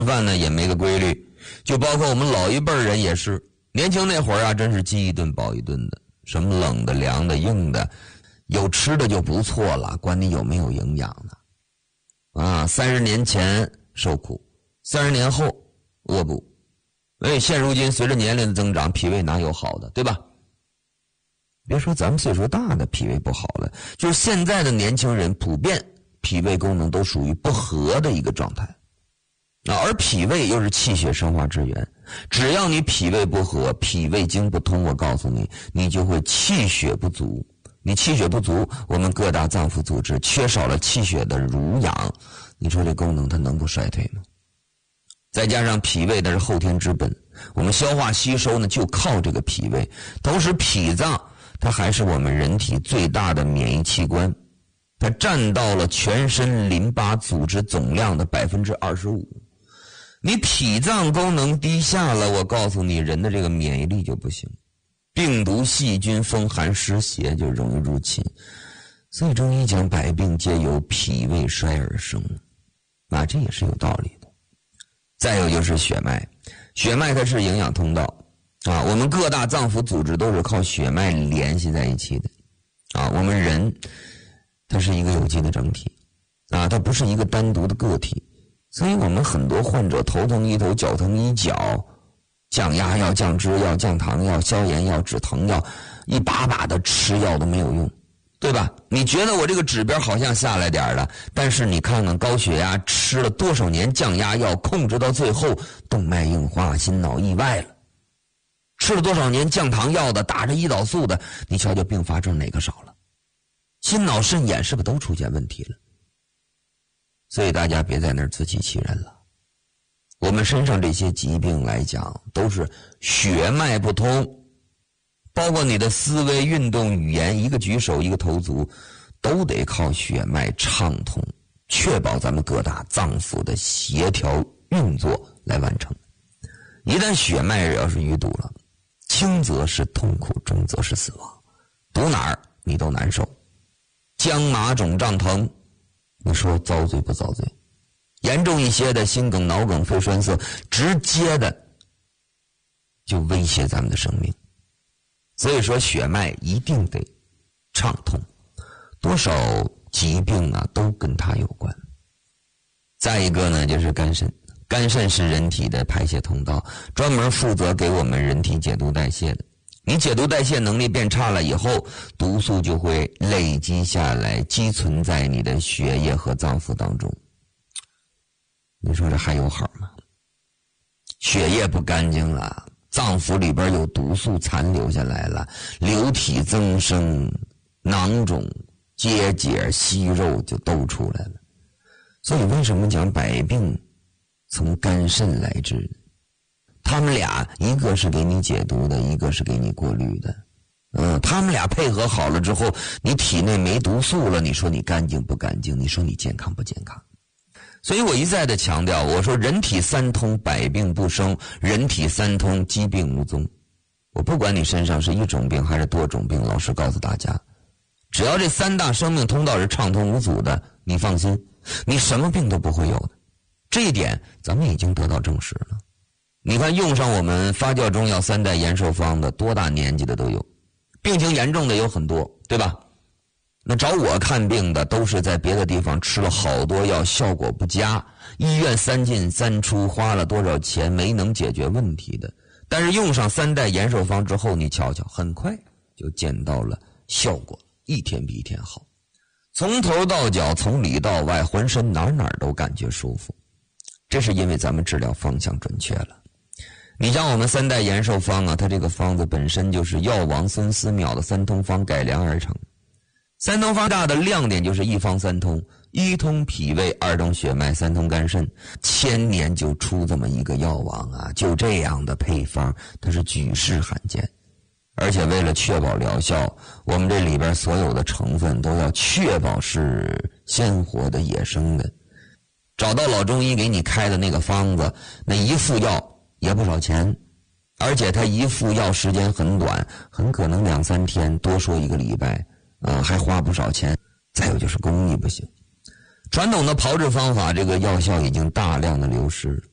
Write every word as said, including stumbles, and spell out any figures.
饭呢也没个规律，就包括我们老一辈人也是，年轻那会儿啊，真是饥一顿饱一顿的，什么冷的、凉的、硬的，有吃的就不错了，管你有没有营养呢。啊，三十年前受苦，三十年后饿不。所以现如今随着年龄的增长，脾胃哪有好的，对吧？别说咱们岁数大的脾胃不好了，就是现在的年轻人普遍脾胃功能都属于不和的一个状态。啊，而脾胃又是气血生化之源，只要你脾胃不和，脾胃经不通，我告诉你，你就会气血不足。你气血不足，我们各大脏腑组织缺少了气血的濡养，你说这功能它能不衰退吗？再加上脾胃的是后天之本，我们消化吸收呢就靠这个脾胃，同时脾脏它还是我们人体最大的免疫器官，它占到了全身淋巴组织总量的 百分之二十五。 你脾脏功能低下了，我告诉你，人的这个免疫力就不行，病毒、细菌、风寒、湿邪就容易入侵。所以中医讲百病皆由脾胃衰而生，啊，这也是有道理的。再有就是血脉，血脉它是营养通道啊，我们各大脏腑组织都是靠血脉联系在一起的啊。我们人它是一个有机的整体啊，它不是一个单独的个体。所以我们很多患者头疼医头，脚疼医脚，降压药、降脂药、降糖药、消炎药、止疼药，一把把的吃药都没有用，对吧？你觉得我这个指标好像下来点了，但是你看看高血压吃了多少年降压药，控制到最后动脉硬化、心脑意外了；吃了多少年降糖药的，打着胰岛素的，你瞧瞧并发症哪个少了？心脑肾眼是不是都出现问题了？所以大家别在那儿自欺欺人了。我们身上这些疾病来讲，都是血脉不通，包括你的思维、运动、语言，一个举手，一个投足，都得靠血脉畅通，确保咱们各大脏腑的协调运作来完成。一旦血脉要是淤堵了，轻则是痛苦，重则是死亡，堵哪儿你都难受，僵麻肿胀疼，你说遭罪不遭罪？严重一些的心梗、脑梗、肺栓塞，直接的就威胁咱们的生命。所以说血脉一定得畅通，多少疾病啊都跟它有关。再一个呢，就是肝肾，肝肾是人体的排泄通道，专门负责给我们人体解毒代谢的。你解毒代谢能力变差了以后，毒素就会累积下来，积存在你的血液和脏腑当中。你说这还有好吗？血液不干净了，脏腑里边有毒素残留下来了，流体增生，囊肿、结节、息肉就都出来了。所以为什么讲百病从肝肾来治？他们俩一个是给你解毒的，一个是给你过滤的。嗯，他们俩配合好了之后，你体内没毒素了，你说你干净不干净？你说你健康不健康？所以我一再的强调，我说人体三通，百病不生；人体三通，疾病无踪。我不管你身上是一种病还是多种病，老实告诉大家，只要这三大生命通道是畅通无阻的，你放心，你什么病都不会有的。这一点咱们已经得到证实了。你看用上我们发酵中药三代延寿方的，多大年纪的都有，病情严重的有很多，对吧？那找我看病的都是在别的地方吃了好多药，效果不佳，医院三进三出，花了多少钱没能解决问题的。但是用上三代延寿方之后，你瞧瞧，很快就见到了效果，一天比一天好，从头到脚，从里到外，浑身哪哪都感觉舒服。这是因为咱们治疗方向准确了。你像我们三代延寿方啊，它这个方子本身就是药王孙思邈的三通方改良而成。三通方大的亮点就是一方三通，一通脾胃，二通血脉，三通肝肾。千年就出这么一个药王啊，就这样的配方，它是举世罕见。而且为了确保疗效，我们这里边所有的成分都要确保是鲜活的、野生的。找到老中医给你开的那个方子，那一副药也不少钱，而且它一副药时间很短，很可能两三天，多说一个礼拜。啊，还花不少钱。再有就是工艺不行，传统的炮制方法，这个药效已经大量的流失了。